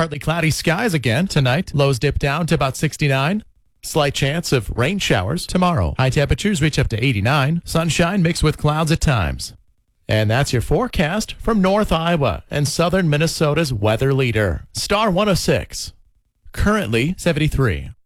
Partly cloudy skies again tonight. Lows dip down to about 69. Slight chance of rain showers tomorrow. High temperatures reach up to 89. Sunshine mixed with clouds at times. And that's your forecast from North Iowa and southern Minnesota's weather leader, Star 106. Currently 73.